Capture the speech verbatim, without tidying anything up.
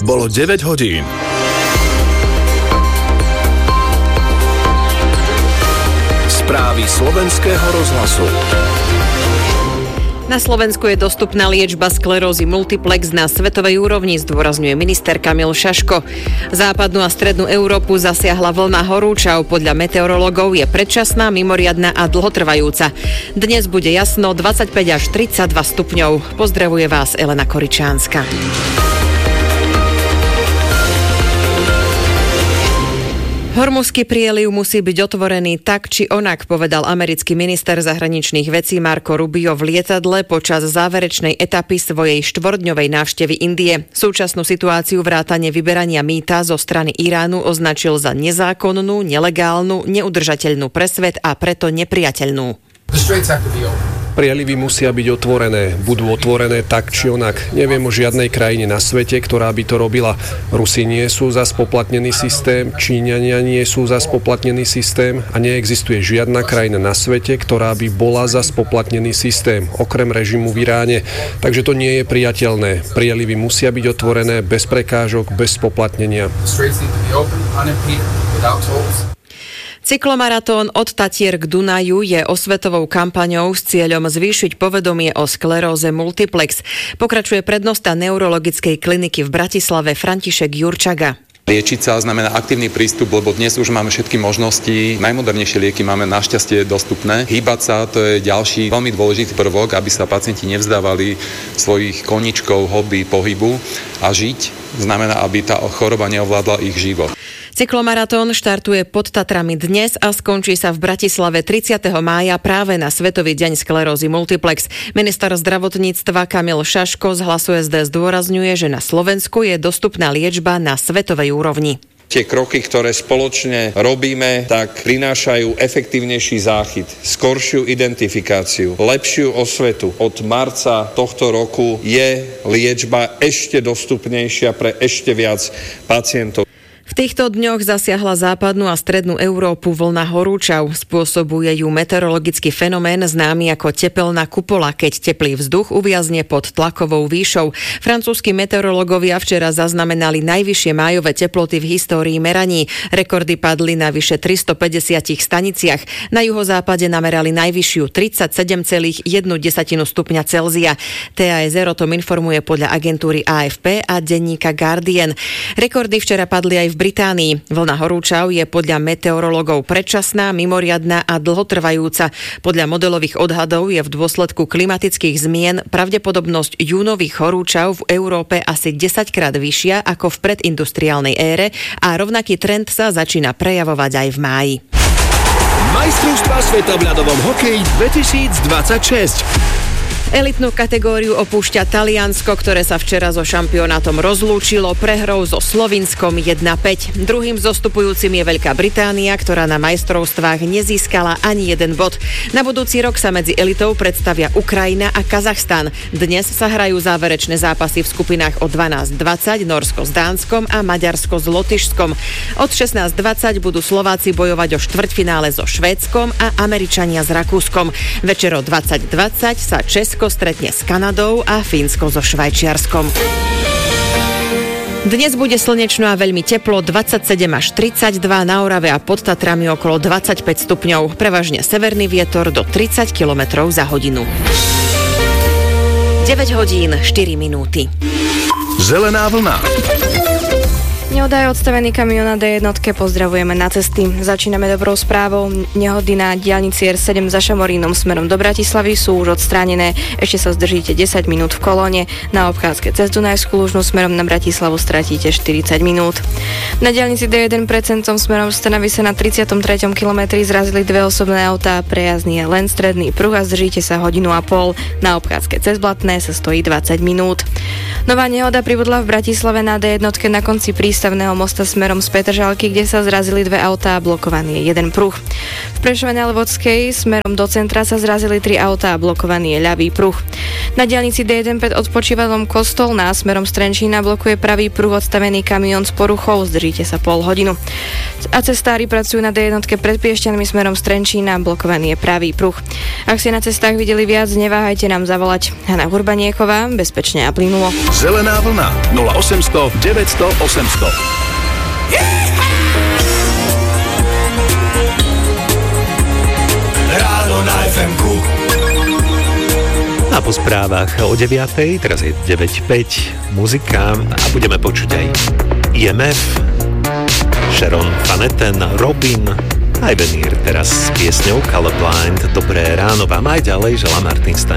bolo deväť hodín. Správy slovenského rozhlasu. Na Slovensku je dostupná liečba sklerózy multiplex na svetovej úrovni, zdôrazňuje minister Kamil Šaško. Západnú a strednú Európu zasiahla vlna horúčav. Podľa meteorológov je predčasná, mimoriadna a dlhotrvajúca. Dnes bude jasno, dvadsaťpäť až tridsaťdva stupňov. Pozdravuje vás Elena Koričánska. Hormuzský prieliv musí byť otvorený tak či onak, povedal americký minister zahraničných vecí Marco Rubio v lietadle počas záverečnej etapy svojej štvordňovej návštevy Indie. Súčasnú situáciu vrátane vyberania mýta zo strany Iránu označil za nezákonnú, nelegálnu, neudržateľnú pre svet a preto nepriateľnú. Prielivy musia byť otvorené, budú otvorené tak či onak. Neviem o žiadnej krajine na svete, ktorá by to robila. Rusi nie sú za spoplatnený systém, Číňania nie sú za spoplatnený systém a neexistuje žiadna krajina na svete, ktorá by bola za spoplatnený systém, okrem režimu v Iráne. Takže to nie je priateľné. Prielivy musia byť otvorené bez prekážok, bez spoplatnenia. Cyklomaratón od Tatier k Dunaju je osvetovou kampaňou s cieľom zvýšiť povedomie o skleróze multiplex. Pokračuje prednosta neurologickej kliniky v Bratislave František Jurčaga. Liečiť sa znamená aktívny prístup, lebo dnes už máme všetky možnosti. Najmodernejšie lieky máme našťastie dostupné. Hýbať sa, to je ďalší veľmi dôležitý prvok, aby sa pacienti nevzdávali svojich koníčkov, hobby, pohybu, a žiť znamená, aby tá choroba neovládla ich život. Cyklomaratón štartuje pod Tatrami dnes a skončí sa v Bratislave tridsiateho mája práve na Svetový deň sklerózy multiplex. Minister zdravotníctva Kamil Šaško z Hlasu es dé zdôrazňuje, že na Slovensku je dostupná liečba na svetovej úrovni. Tie kroky, ktoré spoločne robíme, tak prinášajú efektívnejší záchyt, skoršiu identifikáciu, lepšiu osvetu. Od marca tohto roku je liečba ešte dostupnejšia pre ešte viac pacientov. V týchto dňoch zasiahla západnú a strednú Európu vlna horúčav. Spôsobuje ju meteorologický fenomén známy ako tepelná kupola, keď teplý vzduch uviazne pod tlakovou výšou. Francúzski meteorológovia včera zaznamenali najvyššie májové teploty v histórii meraní. Rekordy padli na vyše tristopäťdesiat staniciach. Na juhozápade namerali najvyššiu tridsaťsedem celá jedna stupňa Celzia. té á es er o tom informuje podľa agentúry á ef pé a denníka Guardian. Rekordy včera padli aj v Británii. Vlna horúčav je podľa meteorológov predčasná, mimoriadna a dlhotrvajúca. Podľa modelových odhadov je v dôsledku klimatických zmien pravdepodobnosť júnových horúčav v Európe asi desaťkrát vyššia ako v predindustriálnej ére a rovnaký trend sa začína prejavovať aj v máji. Majstrovstvá sveta v ľadovom hokeji dvetisícdvadsaťšesť. Elitnú kategóriu opúšťa Taliansko, ktoré sa včera so šampionátom rozlúčilo prehrou so Slovinskom jedna päť. Druhým zostupujúcim je Veľká Británia, ktorá na majstrovstvách nezískala ani jeden bod. Na budúci rok sa medzi elitou predstavia Ukrajina a Kazachstan. Dnes sa hrajú záverečné zápasy v skupinách o dvanásť dvadsať, Nórsko s Dánskom a Maďarsko s Lotyšskom. Od šestnásť dvadsať budú Slováci bojovať o štvrťfinále so Švédskom a Američania s Rakúskom. Večer o dvadsať dvadsať sa Česko stretne s Kanadou a Fínsko so Švajčiarskom. Dnes bude slnečno a veľmi teplo, dvadsaťsedem až tridsaťdva, na Orave a pod Tatrami okolo dvadsaťpäť stupňov, prevažne severný vietor do tridsať kilometrov za hodinu. deväť hodín štyri minúty. Zelená vlna. Nehoda je odstavený kamión na dé jedna, pozdravujeme na cesty. Začíname dobrou správou. Nehody na diaľnici er sedem za Šamorínom smerom do Bratislavy sú už odstránené. Ešte sa zdržíte desať minút v kolóne. Na obchádzke cez Dunajskú Lužnu smerom na Bratislavu stratíte štyridsať minút. Na diaľnici dé jeden pred Sencom smerom z Trnavy sa na tridsiatom treťom kilometri zrazili dve osobné autá. Prejazdný je len stredný pruh a zdržíte sa hodinu a pol. Na obchádzke cez Blatné sa stojí dvadsať minút. Nová nehoda pribudla v Bratislave na dé jedna na konci prístavného mosta smerom z Petržalky, kde sa zrazili dve autá a blokovaný je jeden pruh. V Prešove na Levodskej smerom do centra sa zrazili tri autá a blokovaný je ľavý pruh. Na diaľnici dé jeden pred odpočívadlom Kostolná smerom z Trenčína blokuje pravý pruh odstavený kamión s poruchou, zdržíte sa pol hodinu. A cestári pracujú na dé jedna pred Piešťanmi smerom z Trenčína, blokovaný je pravý pruh. Ak ste na cestách videli viac, neváhajte nám zavolať. Hana Hurbanieková, bezpečne a plynulo. Zelená vlna nula osemsto deväťsto osemsto. Ráno na ef emku. A po správach o deviatej, teraz je deväť päť, muzika a budeme počuť aj í em ef, Sharon Van Etten, Robin, aj Venír teraz s piesňou Colorblind. Dobré ráno vám aj ďalej želá Martin Stein.